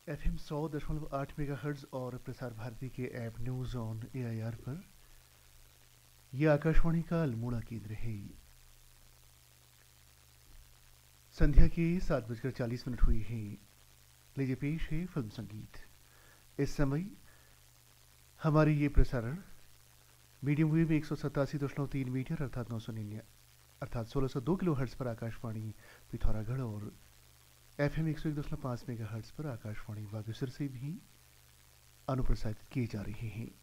FM 100.8 megahertz और प्रसार भारती के app news on AIR पर यह आकाशवाणी का अल्मोड़ा केंद्र है। संध्या के 7:40 हुई हैं। लीजिए पेश है फिल्म संगीत। इस समय हमारी ये प्रसारण मीडियम वेव में 187.3 मीटर अर्थात 1602 किलो हर्ट्ज पर आकाशवाणी पिथौरागढ़ और FM 101.5 मेगा हर्ट्ज पर आकाशवाणी बागेश्वर से भी अनुप्रसारित किए जा रहे हैं।